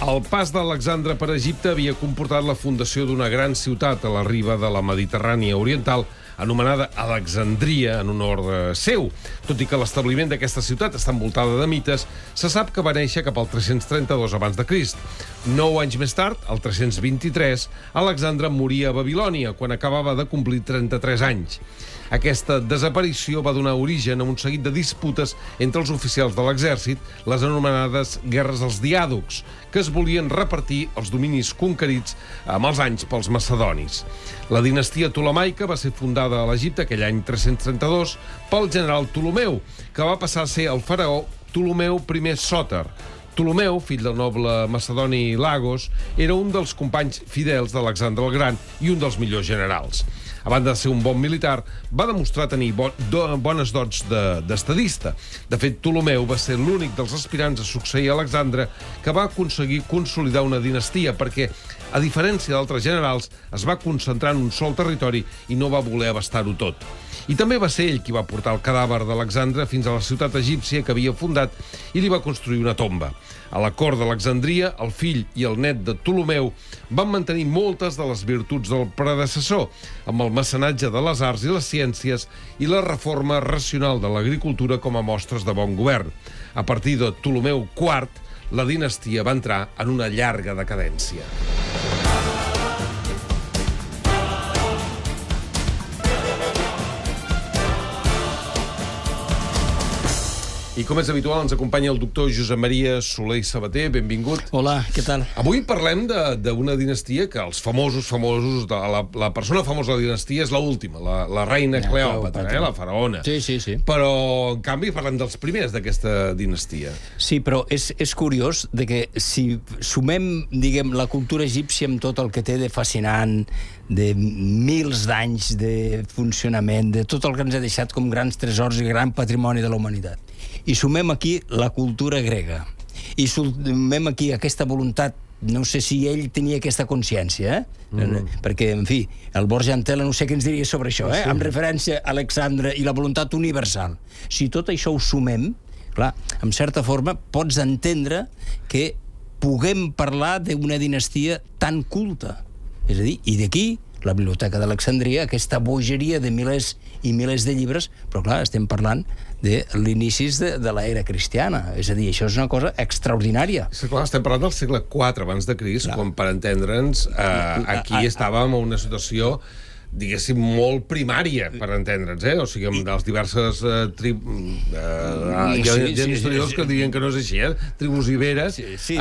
El pas d'Alexandre per Egipte havia comportat la fundació d'una gran ciutat a la riba de la Mediterrània oriental, anomenada Alexandria, en honor seu. Tot i que l'establiment d'aquesta ciutat està envoltada de mites, se sap que va néixer cap al 332 abans de Crist. 9 anys més tard, al 323, Alexandre moria a Babilònia, quan acabava de complir 33 anys. Aquesta desaparició va donar origen a un seguit de disputes entre els oficials de l'exèrcit, les anomenades guerres dels diàdocs, que es volien repartir els dominis conquerits amb els anys pels macedonis. La dinastia ptolemaica va ser fundada a l'Egipte aquell any 332 pel general Ptolomeu, que va passar a ser el faraó Ptolomeu I Sòter. Ptolomeu, fill del noble macedoni Lagos, era un dels companys fidels d'Alexandre el Gran i un dels millors generals. A banda de ser un bon militar, va demostrar tenir bones dots d'estadista. De fet, Ptolomeu va ser l'únic dels aspirants a succeir Alexandre que va aconseguir consolidar una dinastia perquè, a diferència d'altres generals, es va concentrar en un sol territori i no va voler abastar-ho tot. I també va ser ell qui va portar el cadàver d'Alexandre fins a la ciutat egípcia que havia fundat i li va construir una tomba. A la cort d'Alexandria, el fill i el net de Ptolomeu van mantenir moltes de les virtuts del predecessor, amb el mecenatge de les arts i les ciències i la reforma racional de l'agricultura com a mostres de bon govern. A partir de Ptolomeu IV, la dinastia va entrar en una llarga decadència. I com és habitual, ens acompanya el doctor Josep Maria Soler i Sabater. Benvingut. Hola, què tal? Avui parlem d'una dinastia que els famosos, la persona famosa de la dinastia és l'última, la reina Cleòpatra, la faraona. Sí. Però, en canvi, parlem dels primers d'aquesta dinastia. Sí, però és curiós de que si sumem, diguem, la cultura egípcia amb tot el que té de fascinant, de mils d'anys de funcionament, de tot el que ens ha deixat com grans tresors i gran patrimoni de la humanitat, i sumem aquí la cultura grega, i sumem aquí aquesta voluntat, no sé si ell tenia aquesta consciència, perquè, en fi, el Borja Antela no sé què ens diria sobre això, amb referència a Alexandre i la voluntat universal. Si tot això ho sumem, clar, en certa forma pots entendre que puguem parlar d'una dinastia tan culta. És a dir, i d'aquí la Biblioteca d'Alexandria, aquesta bogeria de milers i milers de llibres, però clar, estem parlant de l'inicis de l'era cristiana. És a dir, això és una cosa extraordinària. Sí, clar, estem parlant del segle IV abans de Crist, quan, per entendre'ns, aquí estàvem en una situació, diguéssim, molt primària, per entendre'ns, O sigui, amb les diverses tribus... Hi ha historiadors que dirien que no és així, tribus iberes...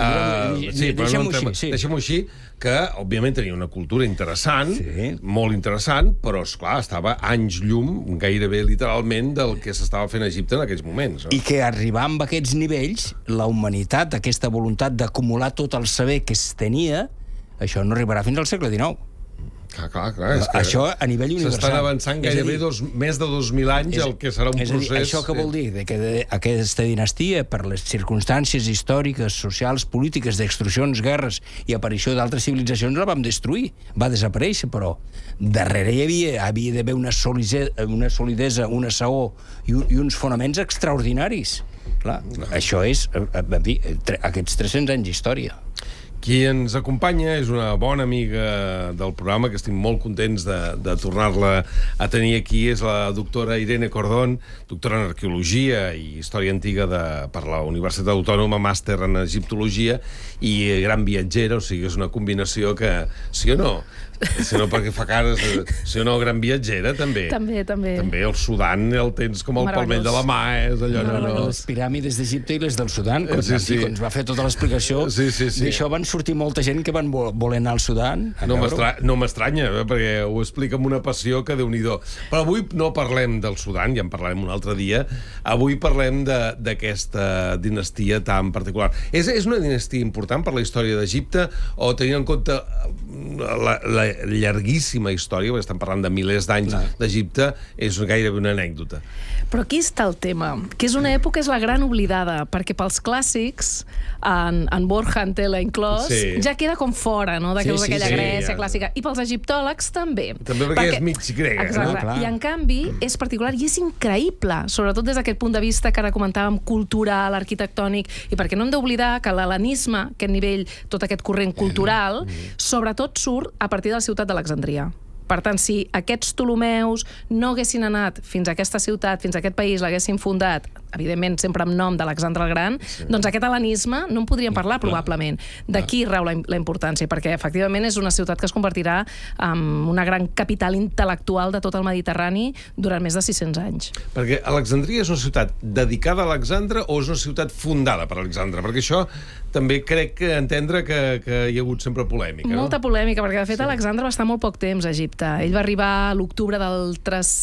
Deixem-ho així, que, òbviament, tenia una cultura interessant, molt interessant, però, esclar, estava anys llum, gairebé literalment, del que s'estava fent a Egipte en aquells moments. I que arribar amb aquests nivells, la humanitat, aquesta voluntat d'acumular tot el saber que es tenia, això no arribarà fins al segle XIX. Clar, és que això a nivell universal. S'estan avançant gairebé més de 2.000 anys el que serà un procés... És a dir, això que vol dir? Que aquesta dinastia, per les circumstàncies històriques, socials, polítiques, d'extrusions, guerres i aparició d'altres civilitzacions, la vam destruir. Va desaparèixer, però darrere hi havia d'haver una solidesa, una saó i uns fonaments extraordinaris. Clar, això és, aquests 300 anys d'història. Qui ens acompanya és una bona amiga del programa, que estic molt contents de tornar-la a tenir aquí. És la doctora Irene Cordón, doctora en Arqueologia i Història Antiga per la Universitat Autònoma, màster en Egiptologia i gran viatgera, o sigui, és una combinació que, sí o no? Si no, perquè fa cares... Si o no, gran viatgera, també. També. També el Sudan el tens com el palmell de la mà, és allò... Les piràmides d'Egipte i les del Sudan, quan ens va fer tota l'explicació, d'això van sortir molta gent que van voler anar al Sudan. No m'estranya, perquè ho explica amb una passió que Déu-n'hi-do. Però avui no parlem del Sudan, ja en parlarem un altre dia. Avui parlem d'aquesta dinastia tan particular. És una dinastia important per la història d'Egipte, o tenint en compte la llarguíssima història, perquè estem parlant de milers d'anys d'Egipte, és gairebé una anècdota. Però aquí està el tema, que és una època, és la gran oblidada, perquè pels clàssics, en Borja, en Tela inclòs, ja queda com fora, no?, d'aquella Grècia clàssica. I pels egiptòlegs també. També perquè és mig grega, no? I en canvi és particular i és increïble, sobretot des d'aquest punt de vista que ara comentàvem, cultural, arquitectònic, i perquè no hem d'oblidar que l'hel·lenisme, aquest nivell, tot aquest corrent cultural, sobretot surt a partir de la ciutat d'Alexandria. Per tant, si aquests Ptolemeus no haguessin anat fins a aquesta ciutat, fins a aquest país, l'haguessin fundat, evidentment sempre amb nom d'Alexandre el Gran, doncs aquest hel·lenisme no en podríem parlar, probablement. D'aquí rau la importància, perquè efectivament és una ciutat que es convertirà en una gran capital intel·lectual de tot el Mediterrani durant més de 600 anys. Perquè Alexandria és una ciutat dedicada a Alexandre o és una ciutat fundada per Alexandre? Perquè això també crec que entendre que hi ha hagut sempre polèmica, no? Molta polèmica, perquè de fet Alexandre va estar molt poc temps a Egipte. Ell va arribar a l'octubre del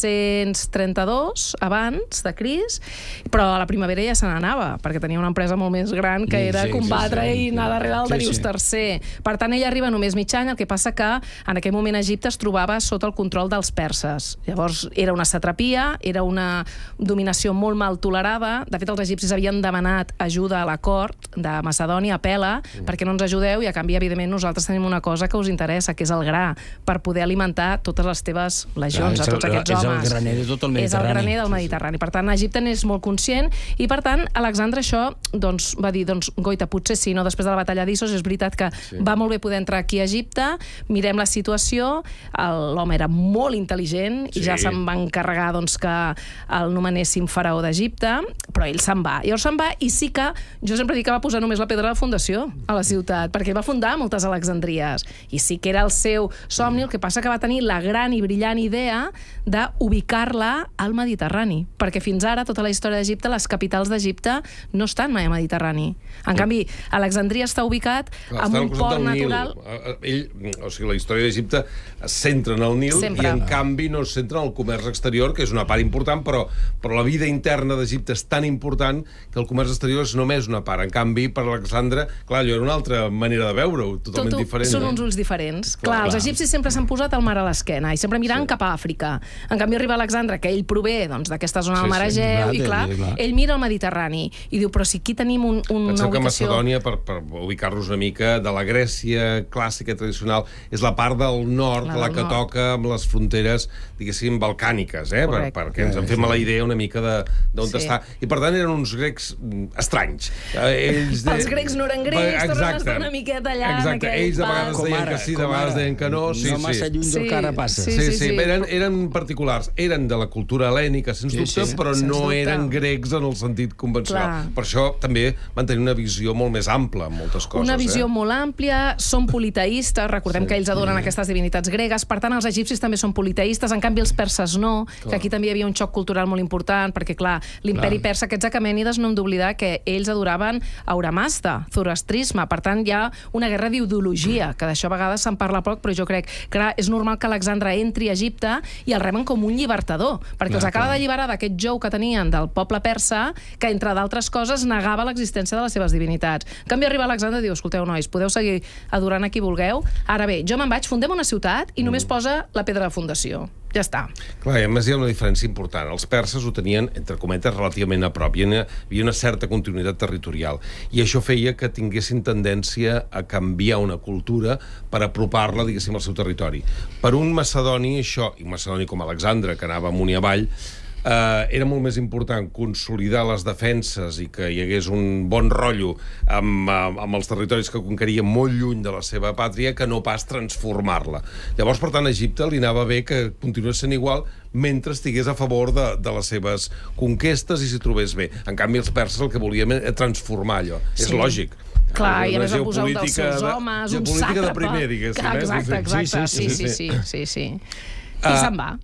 332 abans de Crist, però a la primavera ja se n'anava, perquè tenia una empresa molt més gran que era combatre i anar darrere del Darius III. Per tant, ell arriba només mig any, el que passa que en aquell moment Egipte es trobava sota el control dels perses. Llavors, era una satrapia, era una dominació molt mal tolerada. De fet, els egipcis havien demanat ajuda a la cort de Macedònia, a Pela, perquè no ens ajudeu, i a canvi, evidentment, nosaltres tenim una cosa que us interessa, que és el gra, per poder alimentar totes les teves legions, a tots aquests homes. És el graner de tot el Mediterrani. És el graner del Mediterrani. Per tant, Egipte n'és molt conscient, i per tant, Alexandre això va dir, goita, potser sí, no? Després de la batalla d'Issos, és veritat que va molt bé poder entrar aquí a Egipte, mirem la situació, l'home era molt intel·ligent, i ja se'n va encarregar que el nomenéssim faraó d'Egipte, però ell se'n va. Llavors se'n va, i sí que, jo sempre dic que va posar només la pedra de fundació a la ciutat, perquè va fundar moltes Alexandries, i sí que era el seu somni, el que passa que va tenir la gran i brillant idea d'ubicar-la al Mediterrani, perquè fins ara, tota la història d'Egipte, les capitals d'Egipte no estan mai al Mediterrani. En canvi, Alexandria està ubicat en un port natural... O sigui, la història d'Egipte es centra en el Nil i, en canvi, no es centra en el comerç exterior, que és una part important, però la vida interna d'Egipte és tan important que el comerç exterior és només una part. En canvi, per Alexandre, clar, allò era una altra manera de veure-ho, totalment diferent. Són uns ulls diferents. Clar, els egipcis sempre s'han posat el mar a l'esquena i sempre mirant cap a Àfrica. En canvi, arriba Alexandre, que ell prové d'aquesta zona del mar Egeu, i clar, ell mira el Mediterrani i diu, però si aquí tenim una ubicació... Penseu que Macedònia, per ubicar-nos una mica, de la Grècia clàssica tradicional, és la part del nord, la que toca amb les fronteres, diguéssim, balcàniques, perquè ens en fem a la idea una mica d'on està. I per tant eren uns grecs estranys. Els grecs no eren grecs, tornen a estar una miqueta allà en aquell pas. Ells de vegades deien que sí, de vegades deien que no. No massa lluny del que ara passa. Sí, eren particulars. Eren de la cultura hel·lènica, sens dubte, però no eren grecs en el sentit convencional. Per això també van tenir una visió molt més ampla en moltes coses. Una visió molt àmplia, són politeistes, recordem que ells adoren aquestes divinitats gregues, per tant els egipcis també són politeistes, en canvi els perses no, que aquí també hi havia un xoc cultural molt important, perquè clar, l'imperi persa, aquests aquemènides, no hem d'oblidar que ells adoraven Ahura Mazda, zoroastrisme, per tant hi ha una guerra d'ideologia, que d'això a vegades se'n parla poc, però jo crec que és normal que Alexandre entri a Egipte i el reben com un llibertador, perquè els acaba d'alliberar d'aquest jou que tenien del poble persa, que entre d'altres coses negava l'existència de les seves divinitats. En canvi arriba Alexandre i diu, escolteu nois, podeu seguir adorant a qui vulgueu, ara bé, jo me'n vaig, fundem una ciutat i només posa la pedra de fundació. Ja està. Clar, i a més hi ha una diferència important. Els perses ho tenien, entre cometes, relativament a prop. Hi havia una certa continuïtat territorial. I això feia que tinguessin tendència a canviar una cultura per apropar-la, diguéssim, al seu territori. Per un macedoni, això, i un macedoni com Alexandre, que anava amunt i avall, era molt més important consolidar les defenses i que hi hagués un bon rotllo amb els territoris que conqueria molt lluny de la seva pàtria que no pas transformar-la. Llavors, per tant, a Egipte li anava bé que continués sent igual mentre estigués a favor de les seves conquestes i s'hi trobés bé. En canvi, els perses el que volien era transformar allò. És lògic. Clar, i a més va posar un dels seus homes, un sàtrapa. De primer, diguéssim. Exacte, sí. I se'n va.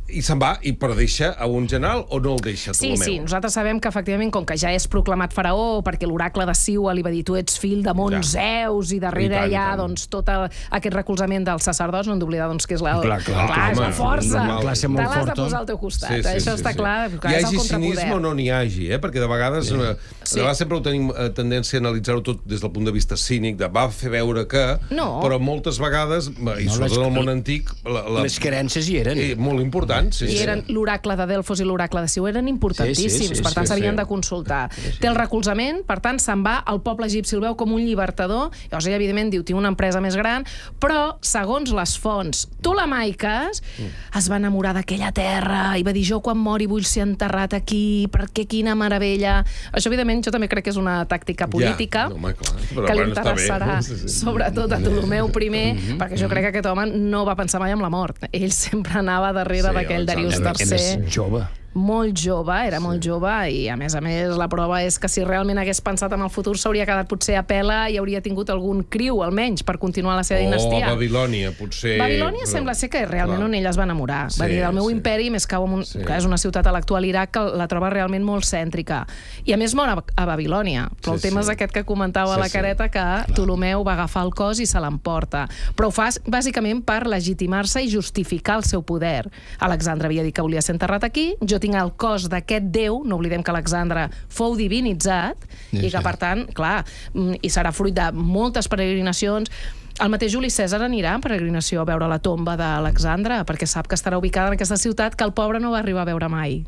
I se'n va, però deixa a un general o no el deixa, Ptolemeu? Sí, nosaltres sabem que, efectivament, com que ja és proclamat faraó, perquè l'oracle de Siua li va dir tu ets fill de Mons Zeus, i darrere hi ha tot aquest recolzament dels sacerdots, no hem d'oblidar que és la força. Classe molt te l'has de forta. posar al teu costat. Això està clar. Hi hagi cinisme o no n'hi hagi, perquè de vegades sempre ho tenim tendència a analitzar-ho tot des del punt de vista cínic, de va fer veure que... Però moltes vegades, i sobretot en el món antic... Les creences hi eren. Molt importants. I eren l'oracle de Delfos i l'oracle de Siua eren importantíssims, per tant s'havien de consultar. Té el recolzament, per tant se'n va, el poble egipci el veu com un llibertador, llavors ell evidentment diu, tinc una empresa més gran, però segons les fonts ptolemaiques es va enamorar d'aquella terra i va dir, jo quan mori vull ser enterrat aquí, perquè quina meravella. Això evidentment jo també crec que és una tàctica política que li interessarà sobretot a Ptolemeu I, perquè jo crec que aquest home no va pensar mai en la mort, ell sempre anava darrere d'aquell Darius III. És jove. Molt jove, era molt jove, i a més la prova és que si realment hagués pensat en el futur s'hauria quedat potser a pela i hauria tingut algun criu, almenys, per continuar la seva dinastia. O Babilònia, potser... Babilònia sembla ser que és realment on ell es va enamorar. Va dir, del meu imperi més cau que és una ciutat a l'actual Iraq que la troba realment molt cèntrica. I a més mor a Babilònia. Però el tema és aquest que comentava la Careta, que Ptolemeu va agafar el cos i se l'emporta. Però ho fa bàsicament per legitimar-se i justificar el seu poder. Alexandre havia dit que volia ser enterrat aquí, jo tinc el cos d'aquest déu, no oblidem que Alexandre fou divinitzat, i que per tant, clar, i serà fruit de moltes peregrinacions. El mateix Juli Cèsar anirà en peregrinació a veure la tomba d'Alexandre, perquè sap que estarà ubicada en aquesta ciutat que el pobre no va arribar a veure mai.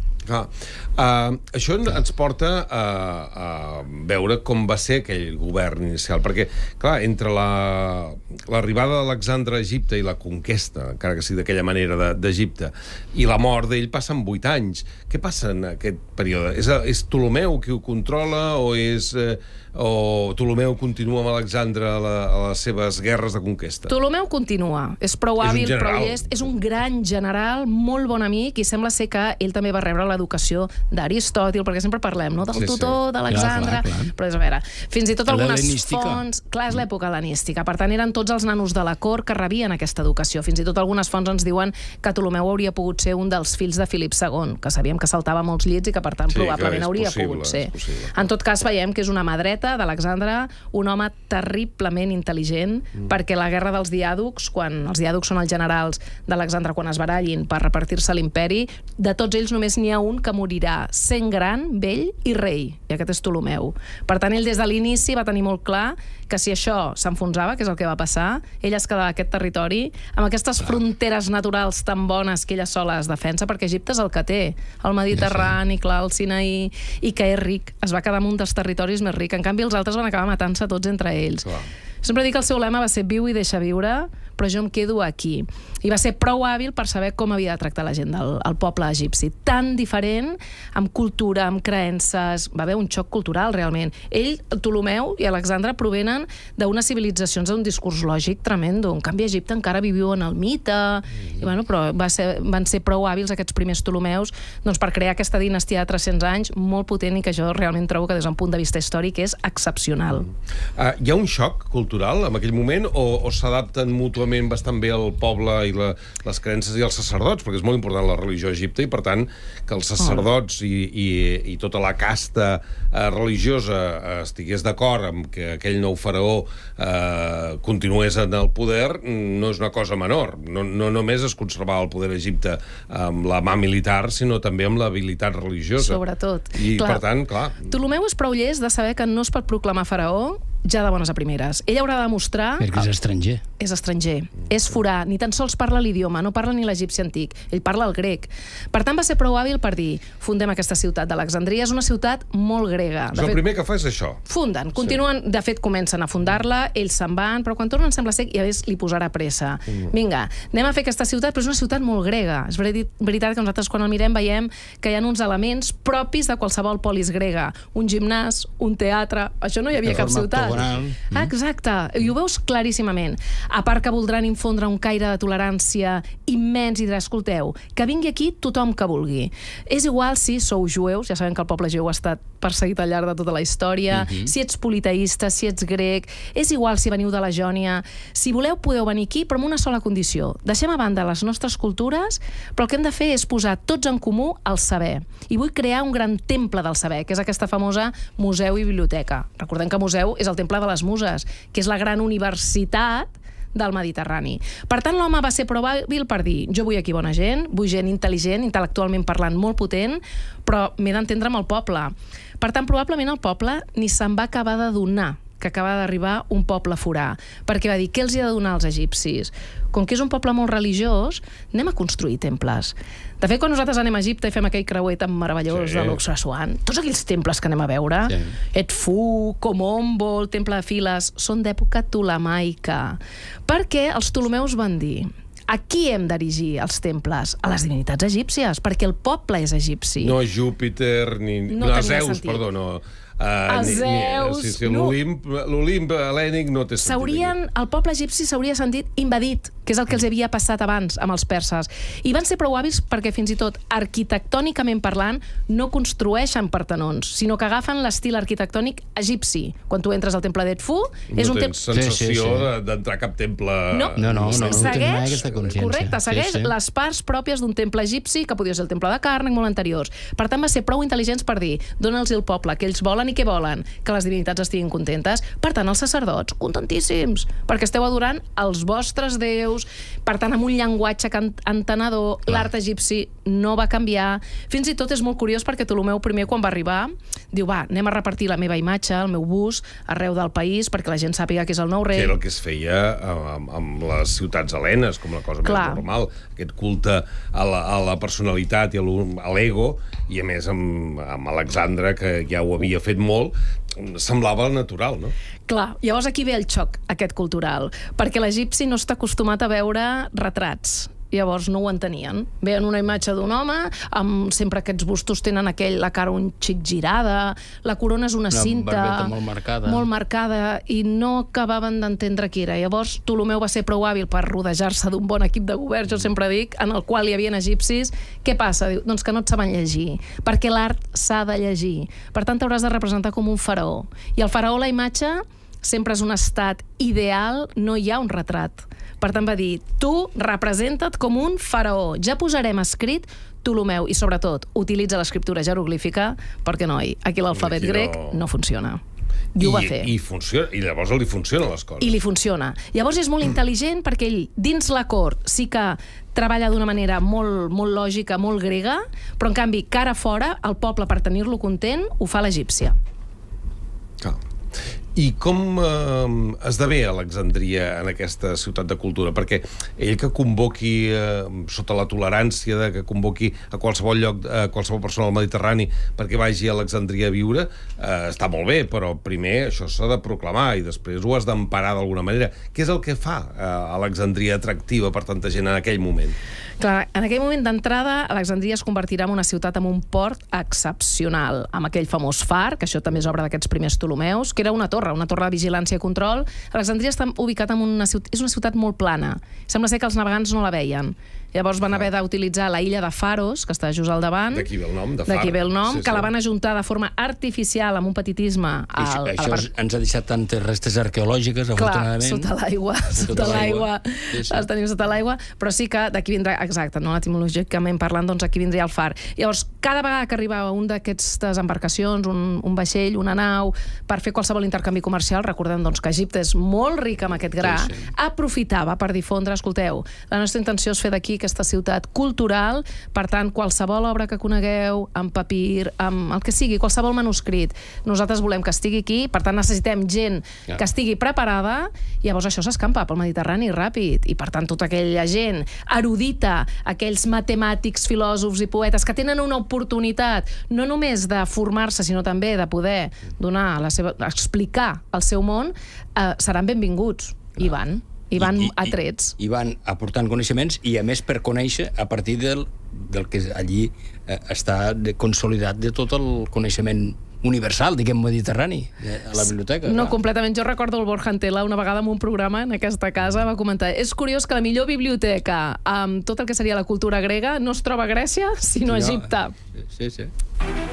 Això ens porta a veure com va ser aquell govern inicial, perquè, clar, entre l'arribada d'Alexandre a Egipte i la conquesta, encara que sigui d'aquella manera d'Egipte, i la mort d'ell passen 8 anys. Què passa en aquest període? És Ptolemeu qui ho controla o Ptolemeu continua amb Alexandre a les seves guerres de conquesta? Ptolemeu continua. És prou hàbil, prou llest. És un gran general, molt bon amic, i sembla ser que ell també va rebre l'educació d'Aristòtil, perquè sempre parlem del tutor d'Alexandre, però és a veure, fins i tot algunes fonts... Clar, és l'època hel·lenística, per tant eren tots els nanos de la cort que rebien aquesta educació. Fins i tot algunes fonts ens diuen que Ptolemeu hauria pogut ser un dels fills de Filip II, que sabíem que saltava molts llits i que per tant probablement hauria pogut ser. En tot cas veiem que és una mà dreta d'Alexandre, un home terriblement intel·ligent, perquè la guerra dels diàdocs, quan els diàdocs són els generals d'Alexandre quan es barallin per repartir-se l'imperi, de tots ells només n'hi ha un que morirà sent gran, vell i rei, i aquest és Ptolemeu. Per tant, ell des de l'inici va tenir molt clar que si això s'enfonsava, que és el que va passar, ell es quedava a aquest territori amb aquestes fronteres naturals tan bones que ella sola es defensa, perquè Egipte és el que té, el Mediterrani, clar, el Sinaí, i que és ric, es va quedar en un dels territoris més rics. En canvi, els altres van acabar matant-se tots entre ells. Sempre dic que el seu lema va ser viu i deixa viure, però jo em quedo aquí. I va ser prou hàbil per saber com havia de tractar la gent del poble egipci. Tan diferent, amb cultura, amb creences... Va haver un xoc cultural, realment. Ell, Ptolemeu i Alexandre provenen d'unes civilitzacions d'un discurs lògic tremendo. En canvi, a Egipte encara viviu en el mite, i, bueno, però van ser prou hàbils aquests primers Ptolemeus per crear aquesta dinastia de 300 anys molt potent i que jo realment trobo que des d'un punt de vista històric és excepcional. Hi ha un xoc cultural en aquell moment o s'adapten mútuament bastant bé el poble i les creences i els sacerdots? Perquè és molt important la religió a Egipte i, per tant, que els sacerdots i tota la casta religiosa estigués d'acord amb que aquell nou faraó continués en el poder no és una cosa menor. No només es conservava el poder a Egipte amb la mà militar, sinó també amb l'habilitat religiosa. Sobretot. I, per tant, clar... Ptolemeu és prou llest de saber que no es pot proclamar faraó ja de bones a primeres. Ell haurà de demostrar... Perquè és estranger. És estranger. És forà. Ni tan sols parla l'idioma, no parla ni l'egipci antic. Ell parla el grec. Per tant, va ser prou hàbil per dir fundem aquesta ciutat d'Alexandria. És una ciutat molt grega. El primer que fa és això. Funden. Continuen, de fet, comencen a fundar-la, ells se'n van, però quan tornen sembla ser que ja ves, li posarà pressa. Vinga, anem a fer aquesta ciutat, però és una ciutat molt grega. És veritat que nosaltres quan el mirem veiem que hi ha uns elements propis de qualsevol polis grega. Un gimnàs, un teatre... Això no hi havia cap ciutat. diagonal. Exacte, i ho veus claríssimament. A part que voldran infondre un caire de tolerància immens i dirà, escolteu, que vingui aquí tothom que vulgui. És igual si sou jueus, ja sabem que el poble jueu ha estat perseguit al llarg de tota la història, si ets politeista, si ets grec, és igual si veniu de la Jònia, si voleu podeu venir aquí, però amb una sola condició. Deixem a banda les nostres cultures, però el que hem de fer és posar tots en comú el saber. I vull crear un gran temple del saber, que és aquesta famosa museu i biblioteca. Recordem que museu és el temple de les muses, que és la gran universitat del Mediterrani. Per tant, l'home va ser prou hàbil per dir, jo vull aquí bona gent, vull gent intel·ligent, intel·lectualment parlant molt potent, però m'he d'entendre amb el poble. Per tant, probablement el poble ni se'n va acabar d'adonar que acaba d'arribar un poble forà, perquè va dir, què els hi ha de donar als egipcis? Com que és un poble molt religiós, anem a construir temples. De fet, quan nosaltres anem a Egipte i fem aquell creuer tan meravellós de l'Oxrassuan, tots aquells temples que anem a veure, Edfu, Komombo, el temple de Files, són d'època ptolemaica. Perquè els ptolemeus van dir, a qui hem d'erigir els temples? A les divinitats egípcies, perquè el poble és egipci. No a Júpiter, ni a Zeus, perdó, no. Zeus, l'Olimp hel·lènic no té sentit. El poble egipci s'hauria sentit invadit, que és el que els havia passat abans amb els perses. I van ser prou hàbils perquè fins i tot arquitectònicament parlant no construeixen partenons, sinó que agafen l'estil arquitectònic egipci. Quan tu entres al temple d'Edfu, és un temple... No tens sensació d'entrar a cap temple... No, segueix, correcte, segueix les parts pròpies d'un temple egipci, que podia ser el temple de Càrnec, molt anteriors. Per tant, va ser prou intel·ligents per dir, dona'ls al poble que ells volen i què volen? Que les divinitats estiguin contentes. Per tant, els sacerdots, contentíssims, perquè esteu adorant els vostres déus, per tant, amb un llenguatge entenedor, l'art egipci no va canviar. Fins i tot és molt curiós perquè Ptolemeu I, quan va arribar, diu, va, anem a repartir la meva imatge, el meu bust, arreu del país, perquè la gent sàpiga que és el nou rei. Que era el que es feia amb les ciutats hel·lenes, com la cosa més normal. Aquest culte a la personalitat i a l'ego, i a més amb Alexandre, que ja ho havia fet molt, semblava natural, no? Clar, llavors aquí ve el xoc, aquest cultural, perquè l'egipci no està acostumat a veure retrats. Llavors no ho entenien. Veien una imatge d'un home, amb sempre aquests bustos tenen la cara un xic girada, la corona és una cinta... barbeta molt marcada. I no acabaven d'entendre qui era. Llavors Ptolemeu va ser prou hàbil per rodejar-se d'un bon equip de govern, jo sempre dic, en el qual hi havia egipcis. Què passa? Diu, doncs que no et saben llegir, perquè l'art s'ha de llegir. Per tant, t'hauràs de representar com un faraó. I el faraó, la imatge, sempre és un estat ideal, no hi ha un retrat. Per tant, va dir, tu representa't com un faraó. Ja posarem escrit Ptolemeu i, sobretot, utilitza l'escriptura jeroglífica perquè, noi, aquí l'alfabet grec no funciona. I ho va fer. I funciona, i llavors li funcionen les coses. I li funciona. Llavors és molt intel·ligent perquè ell, dins la cort, sí que treballa d'una manera molt, molt lògica, molt grega, però, en canvi, cara fora, el poble, per tenir-lo content, ho fa l'egípcia. I com esdevé Alexandria en aquesta ciutat de cultura? Perquè ell que convoqui, sota la tolerància que convoqui a qualsevol lloc, a qualsevol persona al Mediterrani perquè vagi a Alexandria a viure, està molt bé, però primer això s'ha de proclamar i després ho has d'emparar d'alguna manera. Què és el que fa Alexandria atractiva per tanta gent en aquell moment? Clar, en aquell moment d'entrada, Alexandria es convertirà en una ciutat amb un port excepcional, amb aquell famós far, que això també és obra d'aquests primers Ptolemeus, que era una torre de vigilància i control. Alexandria està ubicat en és una ciutat molt plana. Sembla ser que els navegants no la veien. Llavors van haver d'utilitzar la illa de Faros, que està just al davant. D'aquí ve el nom, de Far. D'aquí ve el nom, que la van ajuntar de forma artificial amb un petitisme. Això ens ha deixat tantes restes arqueològiques, afortunadament. Clar, sota l'aigua. Sota l'aigua. Les tenim sota l'aigua. Però sí que d'aquí vindrà, exacte, no? Etimològicament parlant, doncs aquí vindria el far. Llavors, cada vegada que arribava un d'aquestes embarcacions, un vaixell, una nau, per fer qualsevol intercanvi comercial, recordem doncs, que Egipte és molt ric amb aquest gra, aprofitava per difondre, escolteu, la nostra intenció és fer d'aquí aquesta ciutat cultural, per tant, qualsevol obra que conegueu, amb papir, amb el que sigui, qualsevol manuscrit, nosaltres volem que estigui aquí, per tant, necessitem gent que estigui preparada, i llavors això s'escampa pel Mediterrani ràpid, i per tant, tota aquella gent erudita, aquells matemàtics, filòsofs i poetes que tenen una oportunitat, no només de formar-se, sinó també de poder donar explicar el seu món, seran benvinguts, i van atrets. I van aportant coneixements i, a més, per conèixer a partir del que allí està consolidat de tot el coneixement universal, diguem, mediterrani, a la biblioteca. No, completament. Jo recordo el Borja Antela una vegada en un programa en aquesta casa va comentar, és curiós que la millor biblioteca amb tot el que seria la cultura grega no es troba a Grècia, sinó a Egipte. Sí.